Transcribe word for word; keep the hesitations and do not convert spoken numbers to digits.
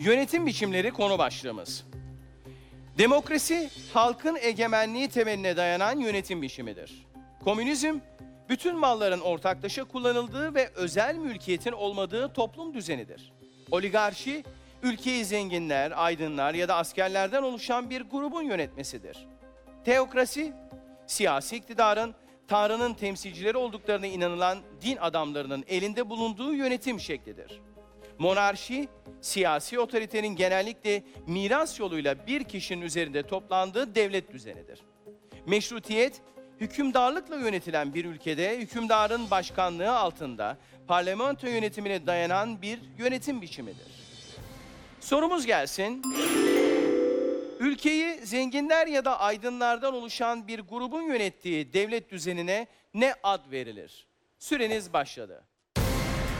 Yönetim biçimleri konu başlığımız. Demokrasi, halkın egemenliği temeline dayanan yönetim biçimidir. Komünizm, bütün malların ortaklaşa kullanıldığı ve özel mülkiyetin olmadığı toplum düzenidir. Oligarşi, ülkeyi zenginler, aydınlar ya da askerlerden oluşan bir grubun yönetmesidir. Teokrasi, siyasi iktidarın, Tanrı'nın temsilcileri olduklarına inanılan din adamlarının elinde bulunduğu yönetim şeklidir. Monarşi, siyasi otoritenin genellikle miras yoluyla bir kişinin üzerinde toplandığı devlet düzenidir. Meşrutiyet, hükümdarlıkla yönetilen bir ülkede hükümdarın başkanlığı altında parlamento yönetimine dayanan bir yönetim biçimidir. Sorumuz gelsin. Ülkeyi zenginler ya da aydınlardan oluşan bir grubun yönettiği devlet düzenine ne ad verilir? Süreniz başladı.